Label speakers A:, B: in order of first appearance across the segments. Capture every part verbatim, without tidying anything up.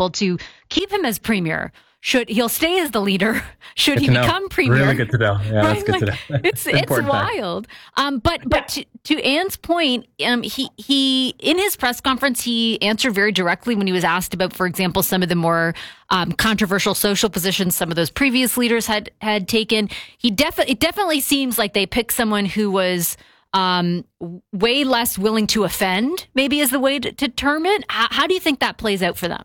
A: available to keep him as premier. Should he'll stay as the leader? Should
B: good
A: he become
B: know.
A: premier?
B: Really good to know. Yeah,
A: right?
B: that's good
A: like,
B: to know.
A: It's it's wild. Um, but but to, to Anne's point, um, he he in his press conference he answered very directly when he was asked about, for example, some of the more um, controversial social positions some of those previous leaders had had taken. He definitely it definitely seems like they picked someone who was um, way less willing to offend. Maybe is the way to, to term it. How, how do you think that plays out for them?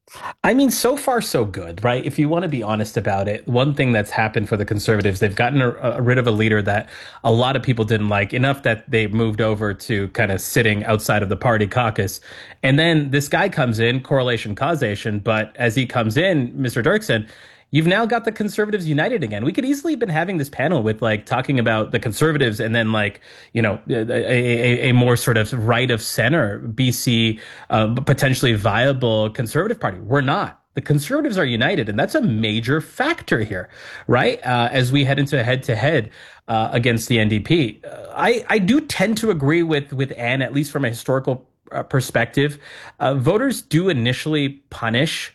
B: I mean, so far, so good, right? If you want to be honest about it, one thing that's happened for the Conservatives, they've gotten a, a, rid of a leader that a lot of people didn't like, enough that they moved over to kind of sitting outside of the party caucus. And then this guy comes in, correlation causation, but as he comes in, Mister Dirksen, you've now got the Conservatives united again. We could easily have been having this panel with like talking about the Conservatives and then like, you know, a, a, a more sort of right of center B C uh, potentially viable Conservative Party. We're not. The Conservatives are united, and that's a major factor here, right? Uh, as we head into head to head against the N D P. Uh, I, I do tend to agree with, with Anne, at least from a historical uh, perspective. Uh, voters do initially punish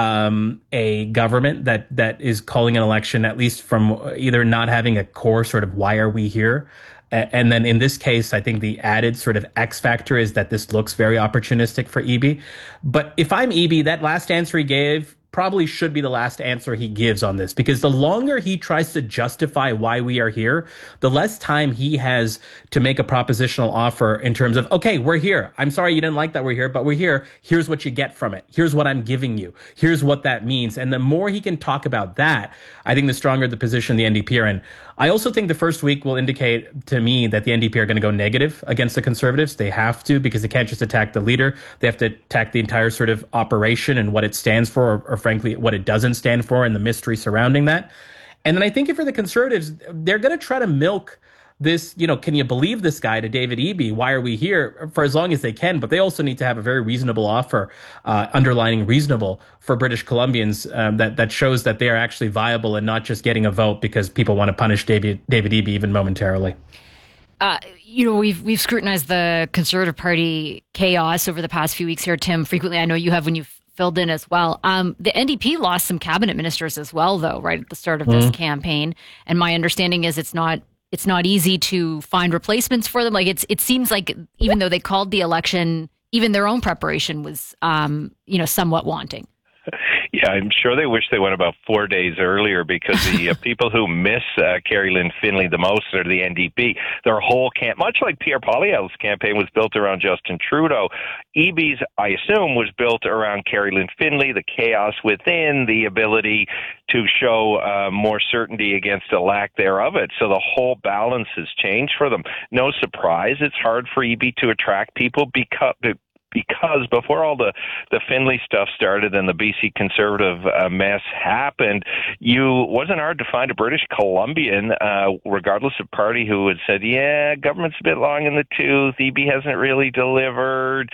B: Um, a government that that is calling an election, at least from either not having a core sort of why are we here? And then in this case, I think the added sort of X factor is that this looks very opportunistic for Eby. But if I'm Eby, that last answer he gave probably should be the last answer he gives on this, because the longer he tries to justify why we are here, the less time he has to make a propositional offer in terms of, okay, we're here. I'm sorry you didn't like that we're here, but we're here. Here's what you get from it. Here's what I'm giving you. Here's what that means. And the more he can talk about that, I think the stronger the position the N D P are in. I also think the first week will indicate to me that the N D P are going to go negative against the Conservatives. They have to, because they can't just attack the leader. They have to attack the entire sort of operation and what it stands for, or, or frankly, what it doesn't stand for, and the mystery surrounding that. And then I think for the Conservatives, they're going to try to milk this, you know, can you believe this guy, to David Eby? Why are we here? For as long as they can, but they also need to have a very reasonable offer, uh, underlining reasonable, for British Columbians, um, that that shows that they are actually viable and not just getting a vote because people want to punish David David Eby even momentarily.
A: Uh, you know, we've we've scrutinized the Conservative Party chaos over the past few weeks here, Tim. Frequently, I know you have when you've filled in as well. Um, the N D P lost some cabinet ministers as well, though, right at the start of this mm-hmm. campaign. And my understanding is it's not. It's not easy to find replacements for them. Like it's, it seems like even though they called the election, even their own preparation was, um, you know, somewhat wanting.
C: Yeah, I'm sure they wish they went about four days earlier, because the uh, people who miss uh, Kerry Lynn Finlay the most are the N D P. Their whole camp, much like Pierre Poilievre's campaign was built around Justin Trudeau, Eby's, I assume, was built around Kerry Lynn Finlay, the chaos within, the ability to show uh, more certainty against a lack thereof it. So the whole balance has changed for them. No surprise, it's hard for Eby to attract people because... Because before all the, the Finlay stuff started and the B C Conservative uh, mess happened, you wasn't hard to find a British Columbian, uh, regardless of party, who had said, yeah, government's a bit long in the tooth, Eby hasn't really delivered,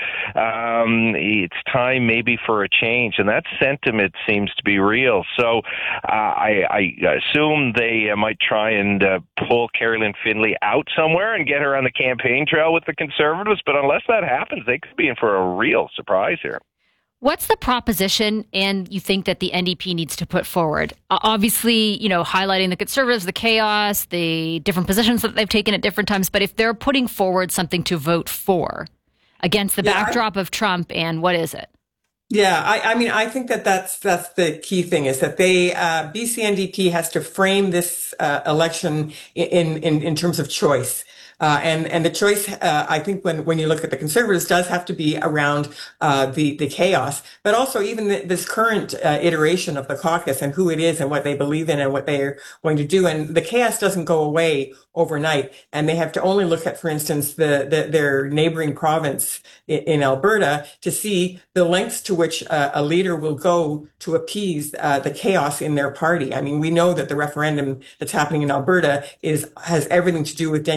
C: um, it's time maybe for a change. And that sentiment seems to be real. So uh, I, I assume they uh, might try and uh, pull Kerry Lynn Finlay out somewhere and get her on the campaign trail with the Conservatives. But unless that happens, they could be in for a real surprise here.
A: What's the proposition and you think that the N D P needs to put forward? Uh, obviously, you know, highlighting the Conservatives, the chaos, the different positions that they've taken at different times. But if they're putting forward something to vote for against the yeah, backdrop I, of Trump, and what is it?
D: Yeah, I, I mean, I think that that's that's the key thing, is that they uh, B C N D P has to frame this uh, election in, in in terms of choice. Uh, and, and the choice, uh, I think when, when you look at the Conservatives, does have to be around, uh, the, the chaos, but also even the, this current, uh, iteration of the caucus and who it is and what they believe in and what they're going to do. And the chaos doesn't go away overnight. And they have to only look at, for instance, the, the their neighboring province in, in Alberta to see the lengths to which uh, a leader will go to appease, uh, the chaos in their party. I mean, we know that the referendum that's happening in Alberta is, has everything to do with Danielle Smith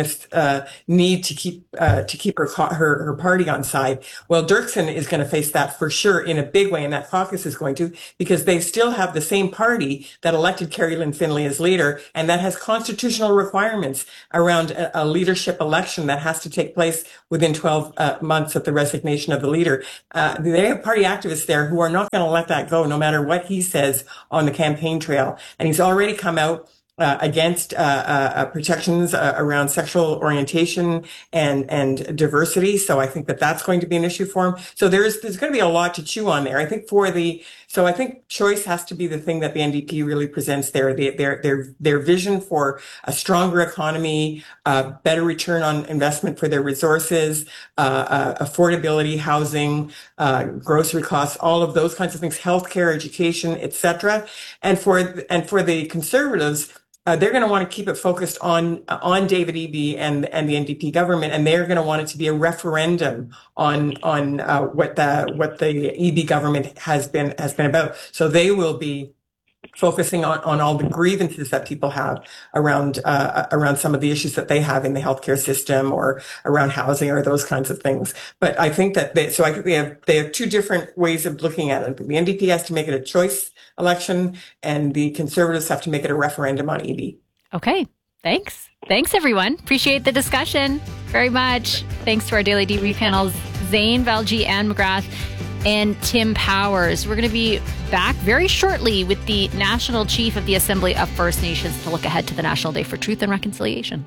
D: enormous uh, need to keep uh, to keep her, her her party on side. Well, Dirksen is going to face that for sure in a big way, and that caucus is going to, because they still have the same party that elected Kerry Lynn Finlay as leader, and that has constitutional requirements around a, a leadership election that has to take place within twelve uh, months of the resignation of the leader. Uh, they have party activists there who are not going to let that go, no matter what he says on the campaign trail. And he's already come out Uh, against uh, uh, protections uh, around sexual orientation and and diversity. So I think that that's going to be an issue for him. So there's there's going to be a lot to chew on there. I think for the so I think choice has to be the thing that the N D P really presents there. They, their their their vision for a stronger economy, uh, better return on investment for their resources, uh, uh, affordability, housing, uh, grocery costs, all of those kinds of things, healthcare, education, et cetera. And for and for the Conservatives, Uh, they're going to want to keep it focused on uh, on David Eby and and the N D P government, and they're going to want it to be a referendum on on uh, what the what the Eby government has been has been about. So they will be focusing on, on all the grievances that people have around uh, around some of the issues that they have in the healthcare system or around housing or those kinds of things. But I think that they, so I think they have they have two different ways of looking at it. The N D P has to make it a choice election, and the Conservatives have to make it a referendum on Eby.
A: Okay, thanks. Thanks, everyone. Appreciate the discussion very much. Thanks to our Daily Debrief panels, Zane, Valji, Anne McGrath, and Tim Powers. We're going to be back very shortly with the National Chief of the Assembly of First Nations to look ahead to the National Day for Truth and Reconciliation.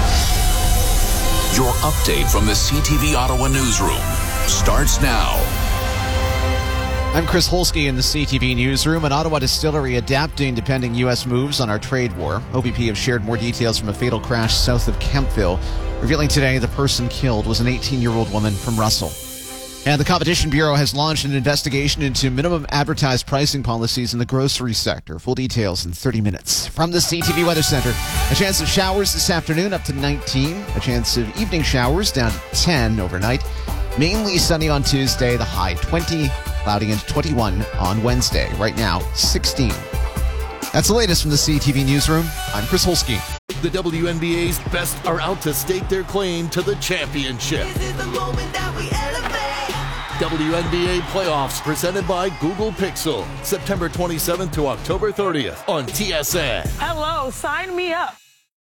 E: Your update from the C T V Ottawa newsroom starts now.
F: I'm Chris Holsky in the C T V newsroom. An Ottawa distillery adapting to pending U S moves on our trade war. O V P have shared more details from a fatal crash south of Kemptville, revealing today the person killed was an eighteen-year-old woman from Russell. And the Competition Bureau has launched an investigation into minimum advertised pricing policies in the grocery sector. Full details in thirty minutes. From the C T V Weather Center, a chance of showers this afternoon up to nineteen. A chance of evening showers down to ten overnight. Mainly sunny on Tuesday, the high twenty. Cloudy into twenty-one on Wednesday. Right now, sixteen. That's the latest from the C T V newsroom. I'm Chris Holsky.
G: The W N B A's best are out to stake their claim to the championship.
H: This is the moment that we elevate.
G: W N B A playoffs presented by Google Pixel. September twenty-seventh to October thirtieth on T S N.
I: Hello, sign me up.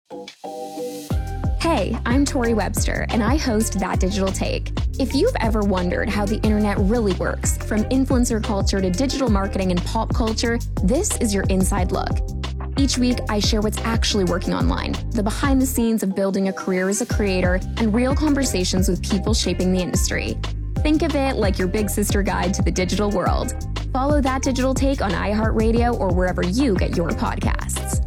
J: Hey, I'm Tori Webster, and I host That Digital Take. If you've ever wondered how the internet really works, from influencer culture to digital marketing and pop culture, this is your inside look. Each week, I share what's actually working online, the behind the scenes of building a career as a creator, and real conversations with people shaping the industry. Think of it like your big sister guide to the digital world. Follow That Digital Take on iHeartRadio or wherever you get your podcasts.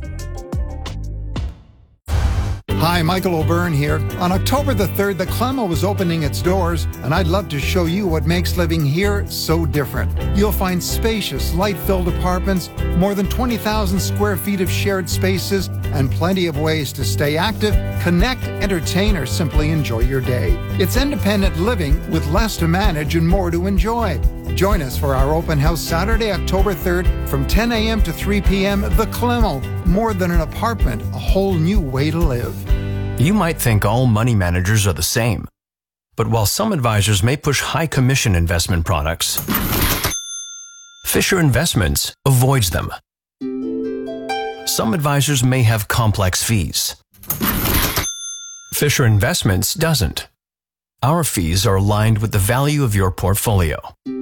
K: Hi, Michael O'Byrne here. On October the third, the Clemo is opening its doors, and I'd love to show you what makes living here so different. You'll find spacious, light-filled apartments, more than twenty thousand square feet of shared spaces, and plenty of ways to stay active, connect, entertain, or simply enjoy your day. It's independent living with less to manage and more to enjoy. Join us for our open house Saturday, October third from ten a.m. to three p.m. The Clemo. More than an apartment, a whole new way to live.
L: You might think all money managers are the same. But while some advisors may push high commission investment products, Fisher Investments avoids them. Some advisors may have complex fees. Fisher Investments doesn't. Our fees are aligned with the value of your portfolio.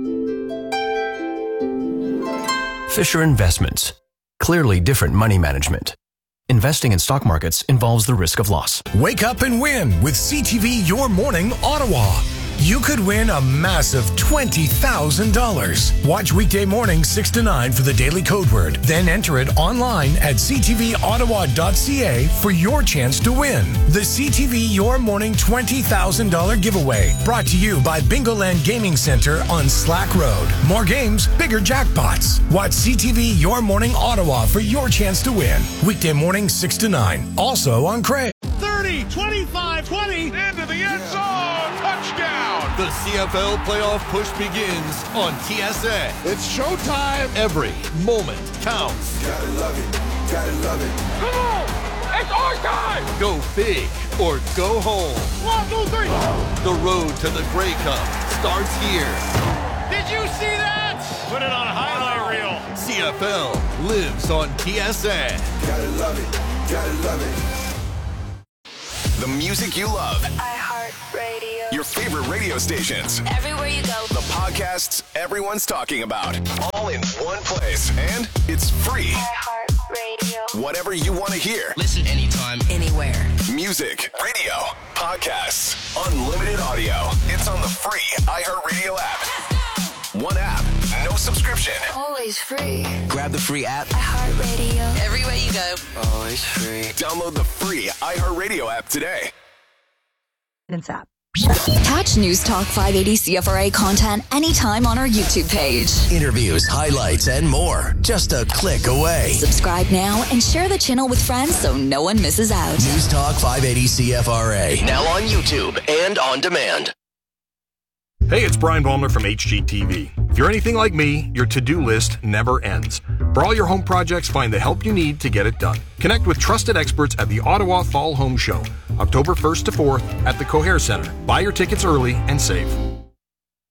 L: Fisher Investments. Clearly different money management. Investing in stock markets involves the risk of loss.
M: Wake up and win with C T V Your Morning Ottawa. You could win a massive twenty thousand dollars. Watch weekday morning six to nine for the daily code word. Then enter it online at c t v ottawa dot c a for your chance to win. The C T V Your Morning twenty thousand dollars giveaway. Brought to you by Bingoland Gaming Center on Slack Road. More games, bigger jackpots. Watch C T V Your Morning Ottawa for your chance to win. Weekday morning six to nine. Also on Craig.
G: thirty, twenty-five, twenty, into the end zone, touchdown! The C F L playoff push begins on T S N. It's showtime. Every moment counts.
H: Gotta love it, gotta love it.
I: Come on!
G: It's our time! Go big or go home. One, two, three. The road to the Grey Cup starts here. Did you see that? Put it on a highlight reel. C F L lives on T S A.
N: Gotta love it. Gotta love it.
O: The music you love.
P: iHeartRadio.
O: Your favorite radio stations.
P: Everywhere you go.
O: The podcasts everyone's talking about. All in one place. And it's free.
P: iHeartRadio.
O: Whatever you want to hear.
Q: Listen anytime, anywhere.
O: Music, radio, podcasts, unlimited audio. It's on the free iHeartRadio app. One app, no subscription.
P: Always free.
Q: Grab the free app.
P: iHeartRadio.
Q: Everywhere you go. Always free.
O: Download the free iHeartRadio app today.
R: app.
S: Catch News Talk five eighty C F R A content anytime on our YouTube page.
T: Interviews, highlights, and more. Just a click away.
S: Subscribe now and share the channel with friends so no one misses out.
T: News Talk five eighty C F R A. Now on YouTube and on demand.
U: Hey, it's Brian Baumler from H G T V. If you're anything like me, your to-do list never ends. For all your home projects, find the help you need to get it done. Connect with trusted experts at the Ottawa Fall Home Show, October first to fourth at the Coher Center. Buy your tickets early and save.